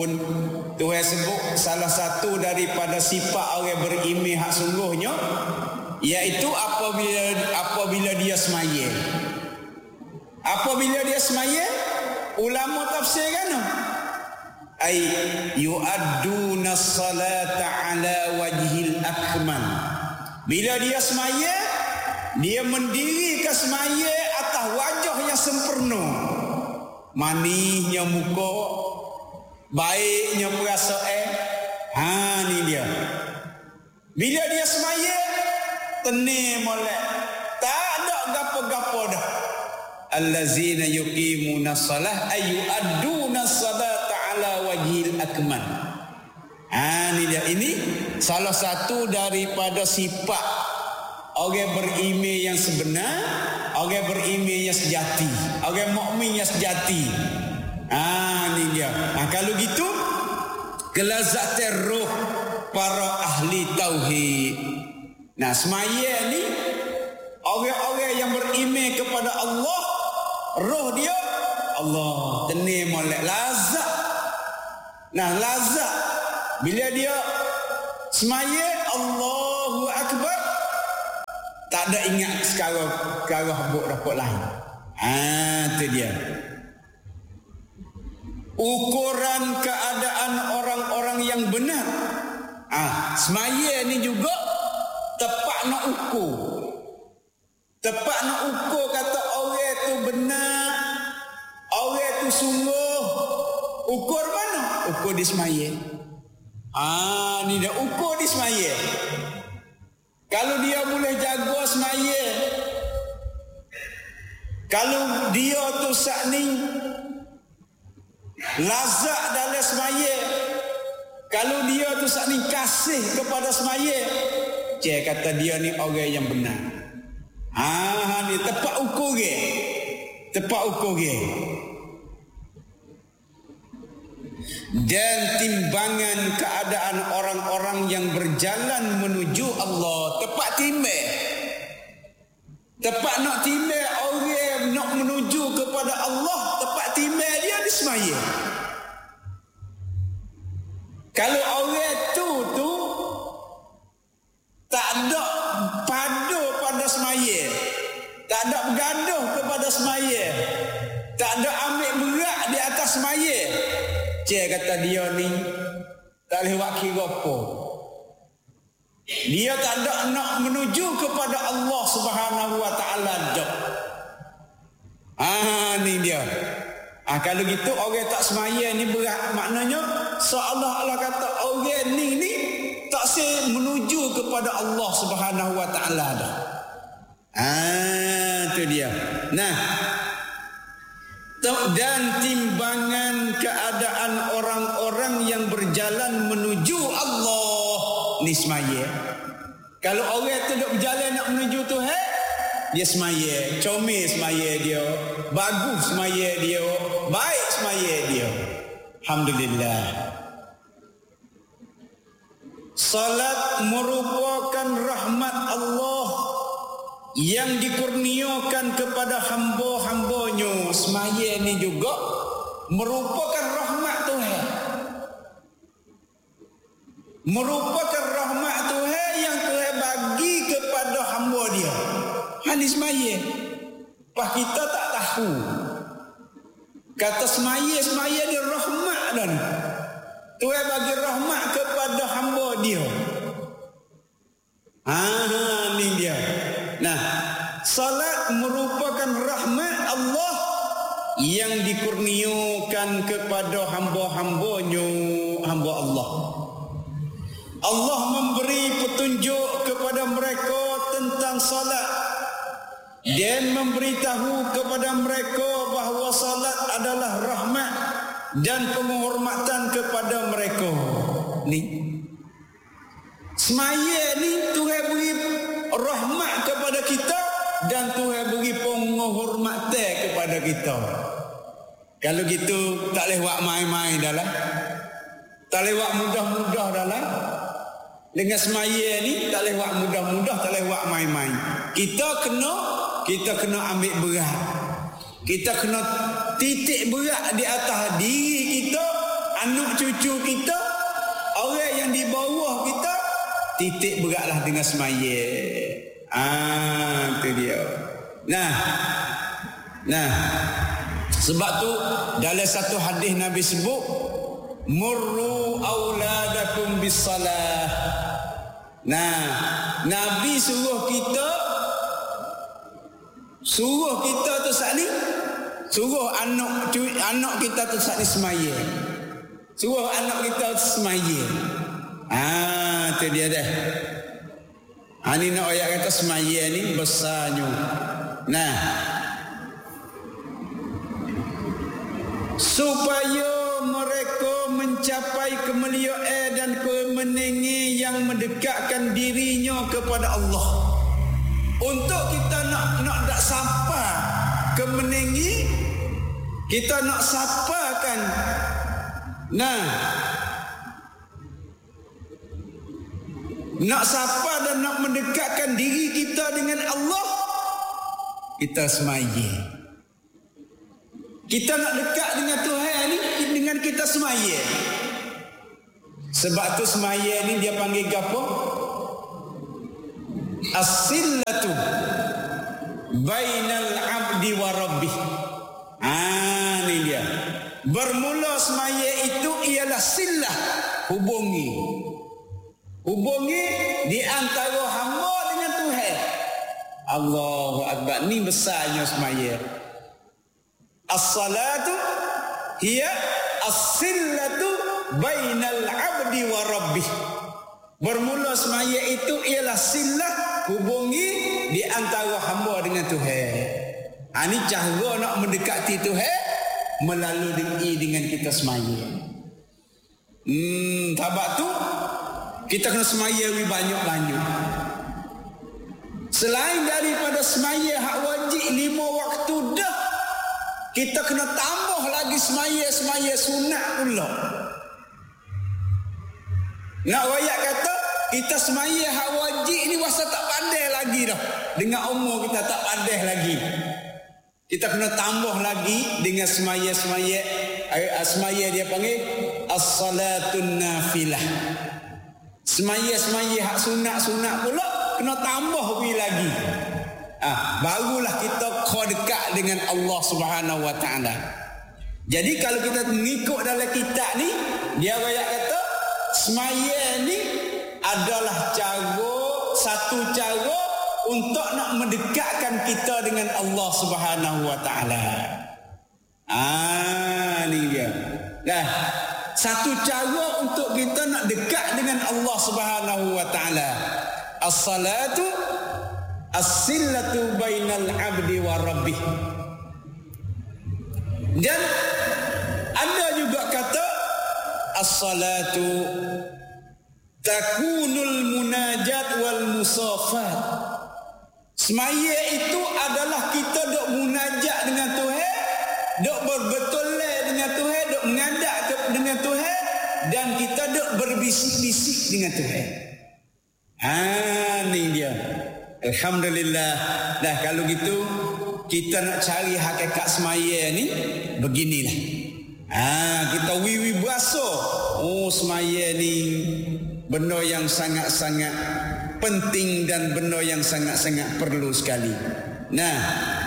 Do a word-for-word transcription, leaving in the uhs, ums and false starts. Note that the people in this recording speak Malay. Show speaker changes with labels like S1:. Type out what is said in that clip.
S1: Tuhan sebut salah satu daripada sifat orang beriman hak sungguhnya, iaitu apabila apabila dia semaya. Apabila dia semaya, ulama tafsir kan? Ai yu'adduna salata ala wajhil akmal. Bila dia semaya, dia mendirikan semaya atas wajah yang sempurna. Manisnya muka, baiknya perasaan. Ha ni dia. Bila dia semaya, tenang molek. Tak ada gapo-gapo dah. Allazina yuqimuna shalah ay yu'adduna salata ala wajhil akmal. Ha ni dia. Ini salah satu daripada sifat orang beriman yang sebenar, orang beriman yang sejati, orang mukmin yang sejati. Ah ni dia. Nah, kalau gitu kelazatan roh para ahli tauhid. Nah, semaya ni orang-orang yang beriman kepada Allah, roh dia Allah tenang molek lazat. Nah, lazat bila dia semaya Allahu akbar, tak ada ingat sekarang sekarang habuk dapat lain. Ah tu dia. Ukuran keadaan orang-orang yang benar. Ah, semaya ni juga tepat nak ukur. Tepat nak ukur kata orang tu benar, orang tu sungguh. Ukur mana? Ukur di semaya. Ah, ni dah ukur di semaya. Kalau dia boleh jaga semaya, kalau dia tu sak ni lazat dalam semaya, kalau dia tu sak ni kasih kepada semaya, cik kata dia ni orang yang benar. Ah ni tepat ukur ke? Tepat ukur ke? Dan timbangan keadaan orang-orang yang berjalan menuju Allah, tepat timbang. Tepat nak timbang orang nak menuju kepada Allah, tepat timbang dia di semaya. Kalau orang tu tu tak ada padu pada semaya, tak ada bergaduh kepada semaya, tak ada ambil berat di atas semaya, cik kata dia ni tak boleh buat kira apa. Dia tak ada nak menuju kepada Allah Subhanahu wa taala dah. Ah ni dia. Ah kalau gitu orang tak semaya ni berat, maknanya seolah-olah kata orang ni ni tak se menuju kepada Allah Subhanahu wa taala dah. Ah tu dia. Nah, dan timbangan keadaan orang-orang yang berjalan menuju Allah ni semaya. Kalau orang tu duk berjalan nak menuju Tuhan, dia semaya, comel semaya dia, bagus semaya dia, baik semaya dia. Alhamdulillah. Salat merupakan rahmat Allah yang dikurniakan kepada hamba-hambanya. Semaya ni juga merupakan rahmat Tuhan. Merupakan rahmat Tuhan yang Tuhan bagi kepada hamba dia. Hadis semaya. Pas kita tak tahu. Kata semaya, semaya dia rahmat dan Tuhan bagi rahmat kepada hamba dia. Ah, ni dia. Nah, salat merupakan rahmat Allah yang dikurniakan kepada hamba-hambanya, hamba Allah. Allah memberi petunjuk kepada mereka tentang salat dan memberitahu kepada mereka bahawa salat adalah rahmat dan penghormatan kepada mereka. Ni semaya ni Tuhan beri rahmat kepada kita dan Tuhan beri penghormatan kepada kita. Kalau gitu tak boleh buat main-main dah lah. Tak boleh buat mudah-mudah dah lah. Dengan semaya ni tak boleh buat mudah-mudah, tak boleh buat main-main. Kita kena kita kena ambil berat. Kita kena titik berat di atas diri kita anak cucu kita, orang yang di bawah kita, titik beratlah dengan semaya. Ah, itu dia. Nah, nah, sebab tu dalam satu hadis Nabi sebut, murru auladakum bisalah. Nah, Nabi suruh kita, suruh kita tu saat ni, suruh anak anak kita tu saat ni semaya. Suruh anak kita tu semaya. Ah, tu dia dah. Ha, ni nak ayat kata semaya ni besarnya. Nah, supaya mereka mencapai kemuliaan dan kemenangan yang mendekatkan dirinya kepada Allah. Untuk kita nak nak dak sapa kemenangan, kita nak sapakan. Nah, nak sapa dan nak mendekatkan diri kita dengan Allah, kita semaya. Kita nak dekat dengan Tuhan ni dengan kita semaya. Sebab tu semaya ni dia panggil apa? As-sillatu bainal abdi wa rabbih. Ah, ni dia. Bermula semaya itu ialah sillah, hubungi. Hubungi di antara hamba dengan Tuhan. Allahu Akbar. Ni besarnya semaya. As-salatu hiya as-sillatu bainal abdi wa rabbih. Bermula semaya itu ialah sillah, hubungi di antara hamba dengan Tuhan. Ha, ni cara nak mendekati Tuhan melalui dengan kita semaya. Hmm, sebab tu kita kena semaya lebih banyak-banyak. Selain daripada semaya hak wajib lima waktu dah, kita kena tambah lagi semaya-semaya sunat pula. Nak wayak kata kita semaya hak wajib ni wasa tak pandai lagi dah. Dengan umur kita tak pandai lagi. Kita kena tambah lagi dengan semaya-semaya. Semaya dia panggil as-salatun nafilah. Semaya-semaya hak sunat-sunat pula kena tambah lagi. Ah, barulah kita kau dekat dengan Allah Subhanahu Wa Taala. Jadi kalau kita mengikut dalam kitab ni, dia royak kata semaya ni adalah cara, satu cara untuk nak mendekatkan kita dengan Allah Subhanahu Wa Taala. Ah, ni dia. Dah, satu cara untuk kita nak dekat dengan Allah Subhanahu Wa Taala. As-salatu as-sillatu bainal abdi wa rabbih. Dan ada juga kata as-salatu takunul munajat wal musafat. Semaya itu adalah kita dok munajat dengan Tuhan, dok berbetul dengan Tuhan, dok mengadap dengan Tuhan, dan kita dok berbisik-bisik dengan Tuhan. Ha, ni dia. Alhamdulillah. Dah kalau gitu kita nak cari hakikat semaya ni beginilah. Ah, kita wiwi berasa. Oh, semaya ni benda yang sangat-sangat penting dan benda yang sangat-sangat perlu sekali. Nah,